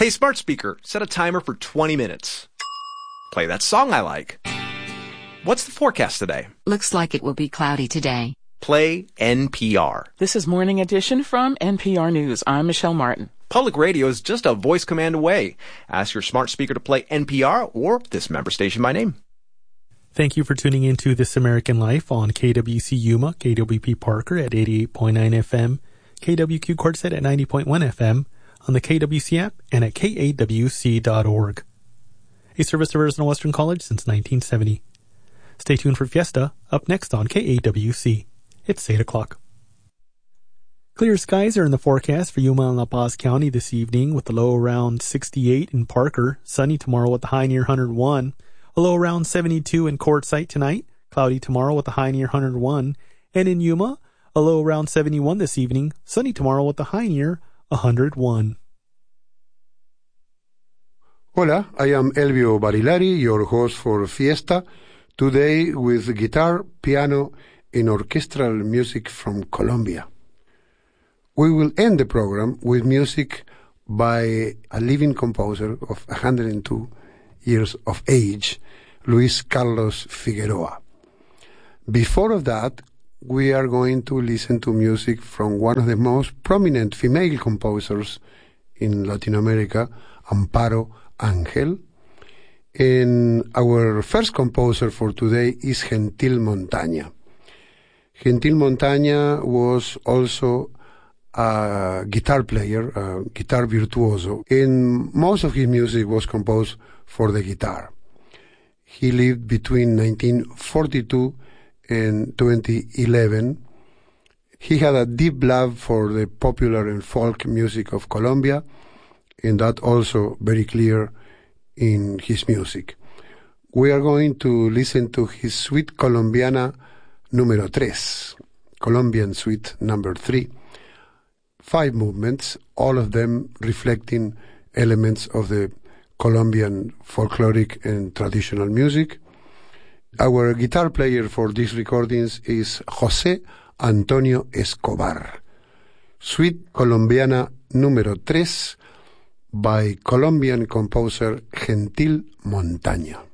Hey, smart speaker, set a timer for 20 minutes. Play that song I like. What's the forecast today? Looks like it will be cloudy today. Play NPR. This is Morning Edition from NPR News. I'm Michelle Martin. Public radio is just a voice command away. Ask your smart speaker to play NPR or this member station by name. Thank you for tuning in to This American Life on KWC Yuma, KWP Parker at 88.9 FM, KWQ Quartzsite at 90.1 FM, on the KWC app, and at kawc.org. A service of Arizona Western College since 1970. Stay tuned for Fiesta, up next on KAWC. It's 8 o'clock. Clear skies are in the forecast for Yuma and La Paz County this evening, with a low around 68 in Parker, sunny tomorrow with a high near 101, a low around 72 in Quartzsite tonight, cloudy tomorrow with a high near 101, and in Yuma, a low around 71 this evening, sunny tomorrow with a high near 101. Hola, I am Elvio Barilari, your host for Fiesta, today with guitar, piano, and orchestral music from Colombia. We will end the program with music by a living composer of 102 years of age, Luis Carlos Figueroa. Before of that, we are going to listen to music from one of the most prominent female composers in Latin America, Amparo Ángel. And our first composer for today is Gentil Montaña. Gentil Montaña was also a guitar player, a guitar virtuoso, and most of his music was composed for the guitar. He lived between 1942 and 2011. He had a deep love for the popular and folk music of Colombia, and that also very clear in his music. We are going to listen to his Suite Colombiana número 3, Colombian Suite number 3. 5 movements, all of them reflecting elements of the Colombian folkloric and traditional music. Our guitar player for these recordings is José Antonio Escobar. Suite Colombiana número 3 by Colombian composer Gentil Montaña.